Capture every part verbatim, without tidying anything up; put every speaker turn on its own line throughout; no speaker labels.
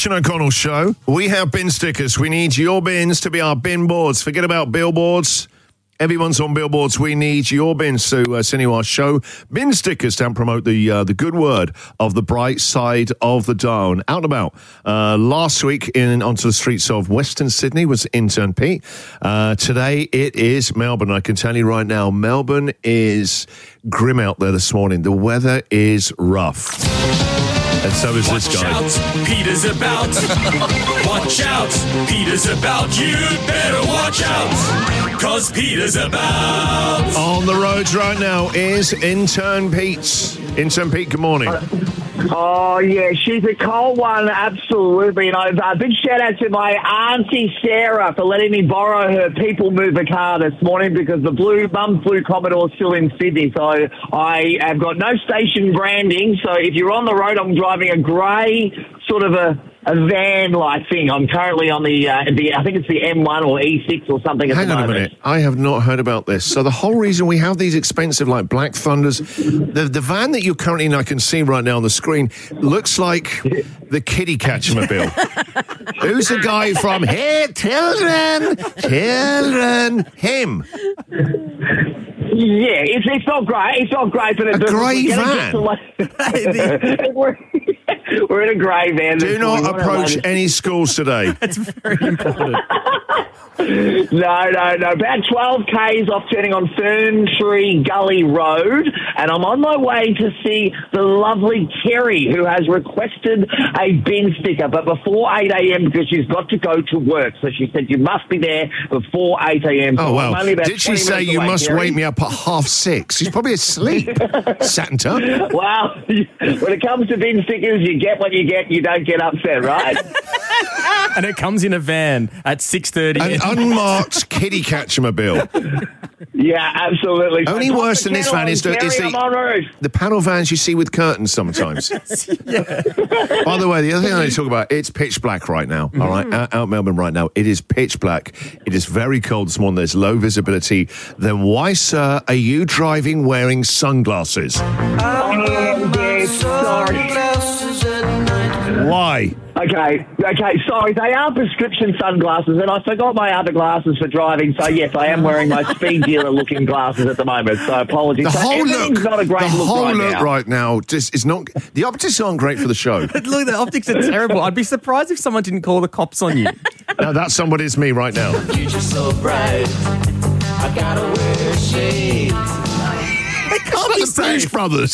Christian O'Connell Show. We have bin stickers. We need your bins to be our bin boards. Forget about billboards. Everyone's on billboards. We need your bins to uh, send you our show. Bin stickers to promote the uh, the good word of the bright side of the dial. And out and about. Uh, last week in onto the streets of Western Sydney was intern Pete. Uh, today it is Melbourne. I can tell you right now, Melbourne is grim out there this morning. The weather is rough. And so is
Watch
this guy.
Out, Peter's about. Watch out, Peter's about. You better watch out, cause Peter's about.
On the roads right now is intern Pete. Intern Pete, good morning.
Oh, yeah, she's a cold one, absolutely. And a big shout out to my auntie Sarah for letting me borrow her people mover car this morning because the blue Mum's Blue Commodore's still in Sydney. So I have got no station branding. So if you're on the road, I'm driving a grey sort of a, a van-like thing. I'm currently on the, uh, the, I think it's the M one or E six or something at
Hang
the
on
moment.
a minute. I have not heard about this. So the whole reason we have these expensive, like, Black Thunders, the, the van that you're currently in, I can see right now on the screen, looks like the kiddie catcher-mobile. Who's the guy from, hey, children, children, him?
Yeah, it's it's not great. It's not great, but it's
A grey van.
we're, we're in a grey van.
Do not approach any schools today.
That's very important.
No, no, no. About twelve kays off turning on Fern Tree Gully Road, and I'm on my way to see the lovely Kerry, who has requested a bin sticker, but before eight a.m. because she's got to go to work. So she said you must be there before eight a.m. So
Oh,
I'm
well.
only about
Did she
twenty
say
minutes
you
away,
must
Kerry.
wake me up at half six? She's probably asleep. Santa.
Well, when it comes to bin stickers, you get what you get. You don't get upset, right?
And it comes in a van at six thirty.
An unmarked kiddie catcher-mobile.
Yeah, absolutely.
Only
So
worse
pop
than this
kettle
van
on,
is the, is
Kerry, I'm en route.
the, the panel vans you see with curtains sometimes.
Yeah.
By the way, the other thing I need to talk about, it's pitch black right now, all right? Out, out in Melbourne right now, it is pitch black. It is very cold this morning. There's low visibility. Then why, sir, are you driving wearing sunglasses?
Oh, yeah, sorry.
Why?
Okay, okay, sorry. They are prescription sunglasses, and I forgot my other glasses for driving. So yes, I am wearing my speed dealer-looking glasses at the moment. So apologies.
The
so
whole
everything's
look,
not a great
the
look
whole
right
look
now.
right now just is not. The optics aren't great for the show.
Look, the optics are terrible. I'd be surprised if someone didn't call the cops on you.
No, that somebody's me right now.
Future's so bright. I gotta wear shades.
It can't be
It's the Blues
safe.
Brothers.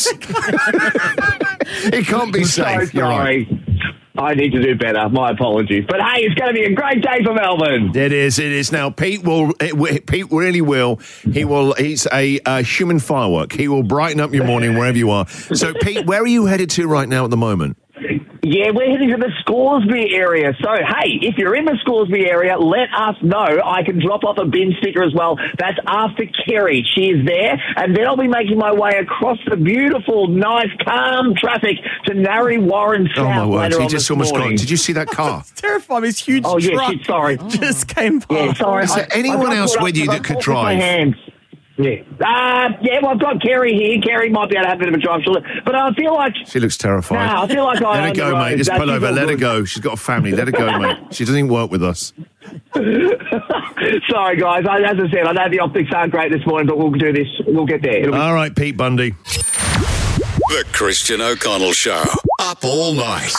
It can't be
I'm so
safe. You're right.
sorry. I need to do better. My apologies. But hey, it's going to be a great day for Melbourne.
It is. It is. Now, Pete will. It, Pete really will. He will. He's a, a human firework. He will brighten up your morning wherever you are. So, Pete, where are you headed to right now at the moment?
Yeah, we're heading to the Scoresby area. So, hey, if you're in the Scoresby area, let us know. I can drop off a bin sticker as well. That's after Kerry. She is there. And then I'll be making my way across the beautiful, nice, calm traffic to Narre Warren South
Oh, my word.
later
He
on
just
this
almost got.
morning.
Did you see that car?
It's terrifying. This huge
Oh, yeah,
truck
shit, sorry.
just came by.
Yeah, sorry.
Is there
I-
anyone
I got
else
caught
with
up
you
because
that
I
could
talked with my
drive?
hands. Yeah. Uh, yeah, well, I've got Kerry here. Kerry might be able to have a bit of a drive. But I feel like...
She looks terrified.
Nah, I feel like I
Let her
own
go,
the
mate.
road.
Just
That's
pull over.
all
Let her
good.
go. She's got a family. Let her go, mate. She doesn't even work with us.
Sorry, guys. I, as I said, I know the optics aren't great this morning, but we'll do this. We'll get there. It'll be-
All right, Pete Bundy.
The Christian O'Connell Show. Up all night.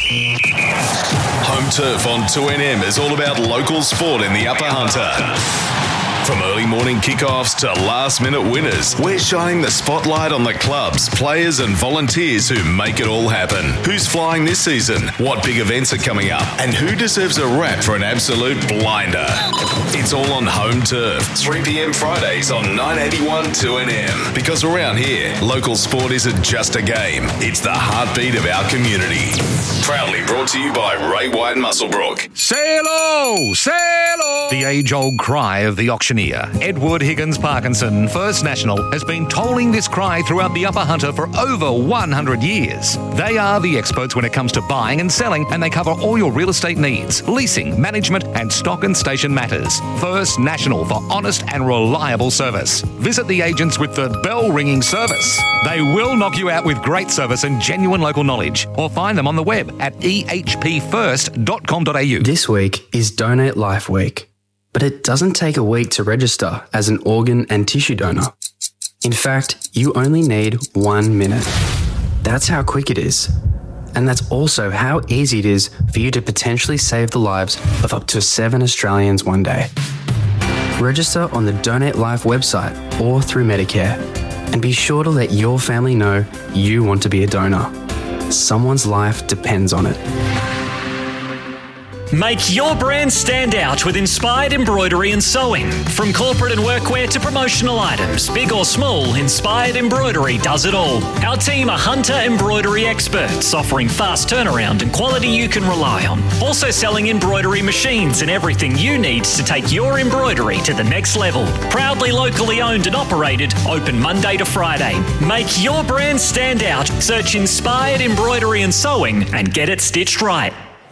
Home Turf on two N M is all about local sport in the Upper Hunter. From early morning kickoffs to last-minute winners, we're shining the spotlight on the clubs, players and volunteers who make it all happen. Who's flying this season? What big events are coming up? And who deserves a rap for an absolute blinder? It's all on Home Turf, three p.m. Fridays on nine eighty-one two N M. Because around here, local sport isn't just a game, it's the heartbeat of our community. Proudly brought to you by Ray White Musselbrook.
Say hello! Say hello! The age-old cry of the auctioneer pioneer, Edward Higgins Parkinson First National, has been tolling this cry throughout the Upper Hunter for over one hundred years. They are the experts when it comes to buying and selling, and they cover all your real estate needs, leasing, management, and stock and station matters. First National for honest and reliable service. Visit the agents with the bell-ringing service. They will knock you out with great service and genuine local knowledge, or find them on the web at e h p first dot com dot a u.
This week is Donate Life Week, but it doesn't take a week to register as an organ and tissue donor. In fact, you only need one minute. That's how quick it is. And that's also how easy it is for you to potentially save the lives of up to seven Australians one day. Register on the Donate Life website or through Medicare, and be sure to let your family know you want to be a donor. Someone's life depends on it.
Make your brand stand out with inspired embroidery and sewing. From corporate and workwear to promotional items, big or small, Inspired Embroidery does it all. Our team are Hunter embroidery experts, offering fast turnaround and quality you can rely on. Also selling embroidery machines and everything you need to take your embroidery to the next level. Proudly locally owned and operated, open Monday to Friday. Make your brand stand out. Search Inspired Embroidery and Sewing and get it stitched right.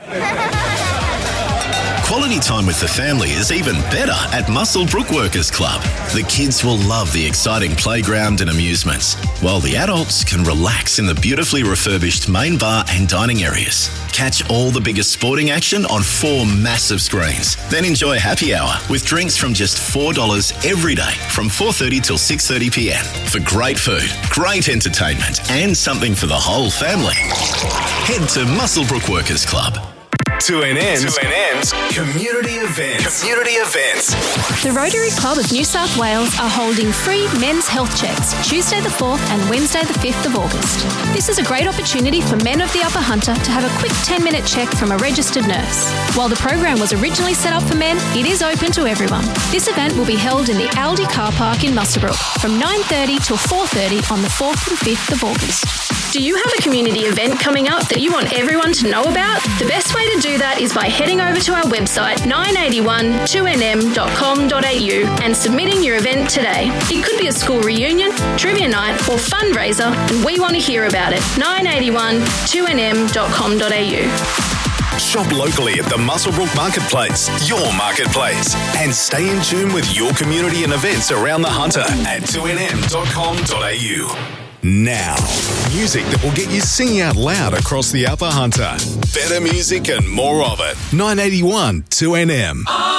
Quality time with the family is even better at Muswellbrook Workers Club. The kids will love the exciting playground and amusements, while the adults can relax in the beautifully refurbished main bar and dining areas. Catch all the biggest sporting action on four massive screens. Then enjoy happy hour with drinks from just four dollars every day from four thirty till six thirty p m for great food, great entertainment and something for the whole family. Head to Muswellbrook Workers Club.
two N M's, two N M's community events. Community events.
The Rotary Club of New South Wales are holding free men's health checks Tuesday the fourth and Wednesday the fifth of August. This is a great opportunity for men of the Upper Hunter to have a quick ten minute check from a registered nurse. While the program was originally set up for men, it is open to everyone. This event will be held in the Aldi car park in Muswellbrook from nine thirty till four thirty on the fourth and fifth of August. Do you have a community event coming up that you want everyone to know about? The best way to do that is by heading over to our website nine eighty-one two n m dot com dot a u and submitting your event today. It could be a school reunion, trivia night or fundraiser, and we want to hear about it. nine eighty-one two n m dot com dot a u.
Shop locally at the Muswellbrook Marketplace, your marketplace, and stay in tune with your community and events around the Hunter at two n m dot com dot a u. Now, music that will get you singing out loud across the Upper Hunter. Better music and more of it. nine eighty-one two N M.